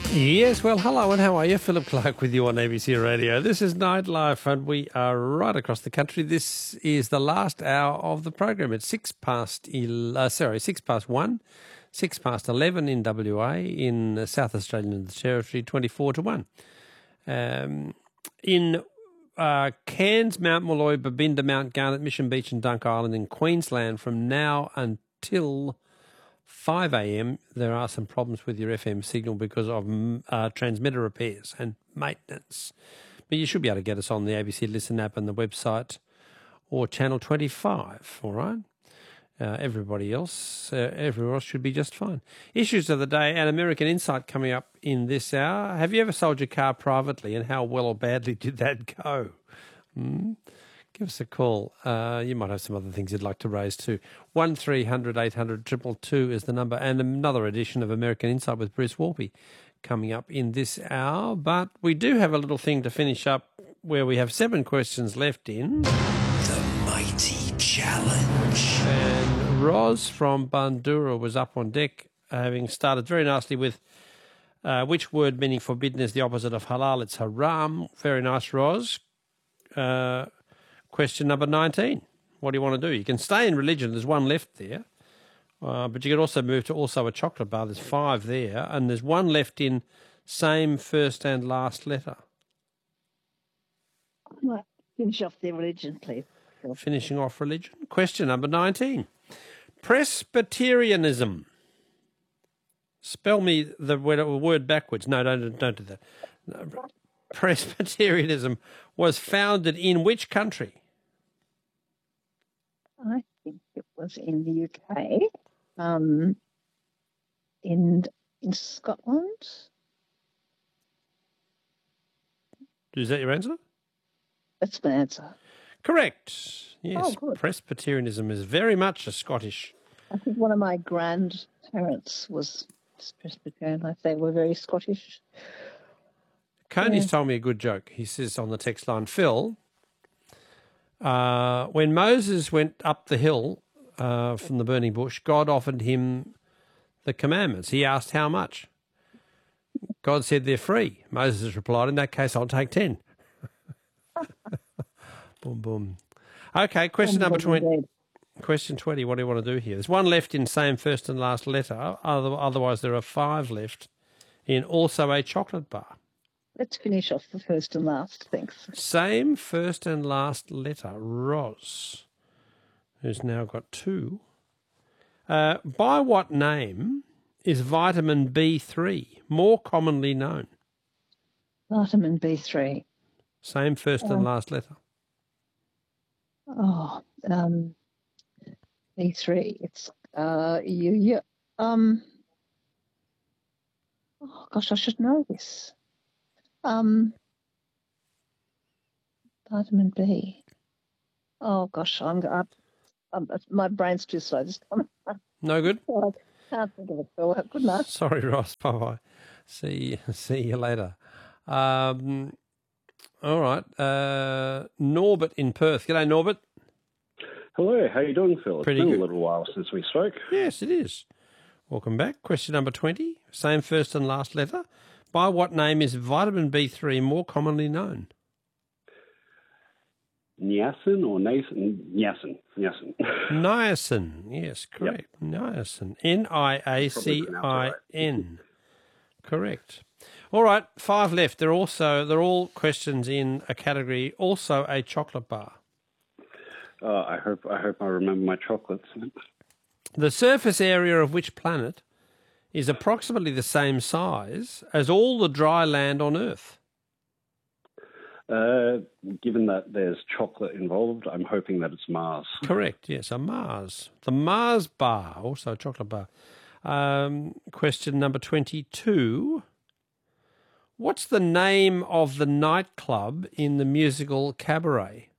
Yes, well, hello and how are you? Philip Clark with you on ABC Radio. This is Nightlife and we are right across the country. This is the last hour of the program. It's 6 past 1, 6 past 11 in WA, in South Australia and the Territory, 24 to 1. In Cairns, Mount Molloy, Babinda, Mount Garnet, Mission Beach and Dunk Island in Queensland from now until 5 a.m, there are some problems with your FM signal because of transmitter repairs and maintenance. But you should be able to get us on the ABC Listen app and the website or Channel 25, all right? Everybody else should be just fine. Issues of the day and American Insight coming up in this hour. Have you ever sold your car privately and how well or badly did that go? Give us a call. You might have some other things you'd like to raise too. 1300 800 222 is the number, and another edition of American Insight with Bruce Warpy coming up in this hour. But we do have a little thing to finish up where we have 7 questions left in The Mighty Challenge. And Roz from Bandura was up on deck, having started very nicely with which word meaning forbidden is the opposite of halal? It's haram. Very nice, Roz. Question number 19. What do you want to do? You can stay in religion. There's one left there. But you can also move to also a chocolate bar. There's 5 there. And there's one left in same first and last letter. Well, finish off the religion, please. Finishing off religion. Question number 19. Presbyterianism. Spell me the word backwards. No, don't do that. No. Presbyterianism was founded in which country? I think it was in the UK, in Scotland. Is that your answer? That's my answer. Correct. Yes, Oh, good. Presbyterianism is very much a Scottish. I think one of my grandparents was Presbyterian. Like they were very Scottish. Coney's told me a good joke. He says on the text line, Phil, when Moses went up the hill from the burning bush, God offered him the commandments. He asked how much. God said they're free. Moses replied, in that case, I'll take 10. Boom, boom. Okay, question number 20. Question 20, what do you want to do here? There's one left in same first and last letter. Otherwise, there are 5 left in also a chocolate bar. Let's finish off the first and last, thanks. Same first and last letter, Roz, who's now got 2. By what name is vitamin B3 more commonly known? Vitamin B3. Same first and last letter. Oh, B3. It's oh gosh, I should know this. Vitamin B. Oh gosh, my brain's too slow this time. No good? I can't think of it. Phil. Good night. Sorry, Ross. Bye-bye. See you later. All right. Norbert in Perth. G'day, Norbert. Hello, how you doing, Phil? Pretty It's been good. a little while since we spoke. Yes, it is. Welcome back. Question number 20. Same first and last letter. By what name is vitamin B3 more commonly known? Niacin or Nathan? Niacin. Niacin. Yes, correct. Yep. Niacin. Niacin. Correct. All right, 5 left. They're all questions in a category, also a chocolate bar. I hope I remember my chocolates. The surface area of which planet is approximately the same size as all the dry land on Earth? Given that there's chocolate involved, I'm hoping that it's Mars. Correct, yes, a Mars. The Mars bar, also a chocolate bar. Question number 22. What's the name of the nightclub in the musical Cabaret?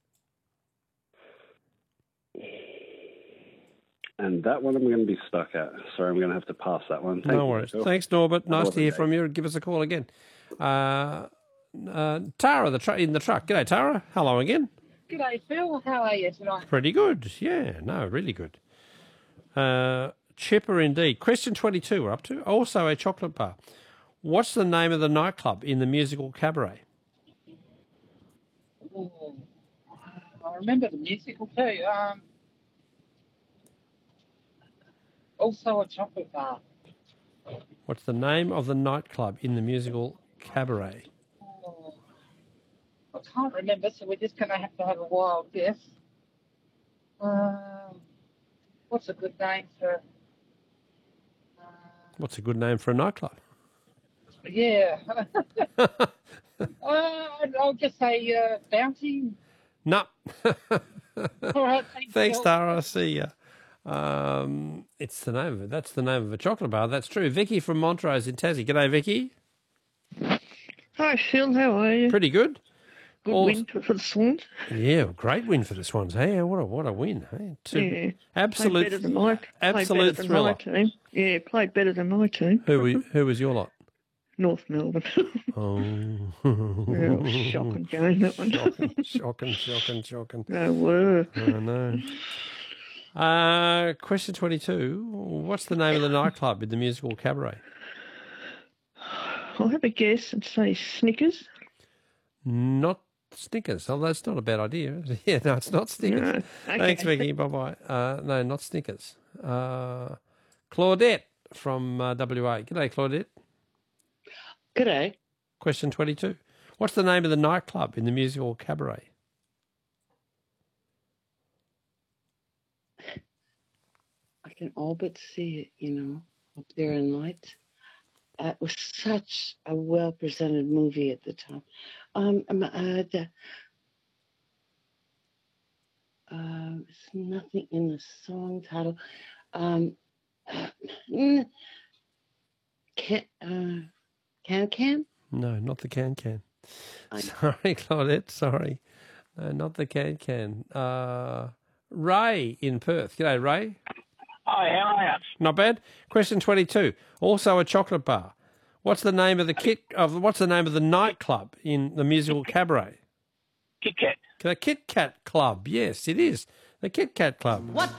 And that one I'm going to be stuck at. Sorry, I'm going to have to pass that one. No worries. Thanks, Norbert. Nice to hear from you. Give us a call again. Tara in the truck. G'day, Tara. Hello again. G'day, Phil. How are you tonight? Pretty good. Yeah, no, really good. Chipper indeed. Question 22 we're up to. Also a chocolate bar. What's the name of the nightclub in the musical Cabaret? Ooh. I remember the musical too. Also a chocolate bar. What's the name of the nightclub in the musical Cabaret? Oh, I can't remember, so we're just going to have a wild guess. What's a good name for? What's a good name for a nightclub? Yeah. I'll just say Bounty. No. All right, Thanks, Phil. Tara. I see ya. It's the name of it. That's the name of a chocolate bar. That's true. Vicky from Montrose in Tassie. G'day, Vicky. Hi, Phil. How are you? Pretty good. Good win for the Swans. Yeah, great win for the Swans. Hey, what a win. Hey, Yeah. absolute, Played better than my, absolute played better thriller. than my team. Yeah, played better than my team. Who was your lot? North Melbourne. Oh, Yeah, shocking game, that one. shocking. No word. I know. Question 22. What's the name of the nightclub in the musical Cabaret? I'll have a guess and say Snickers. Not Snickers. Oh, that's not a bad idea. Yeah, no, it's not Snickers. No. Okay. Thanks, Vicky. Bye-bye. No, not Snickers. Claudette from WA. G'day, Claudette. G'day. Question 22. What's the name of the nightclub in the musical Cabaret? I can all but see it, up there in lights. It was such a well-presented movie at the time. It's nothing in the song title. Can? No, not the Can. Sorry, Claudette. Sorry. No, not the Can. Ray in Perth. G'day, Ray. Hi, how are you? Not bad. Question 22. Also a chocolate bar. What's the name of the nightclub in the musical Cabaret? Kit Kat. The Kit Kat Club. Yes, it is. The Kit Kat Club. What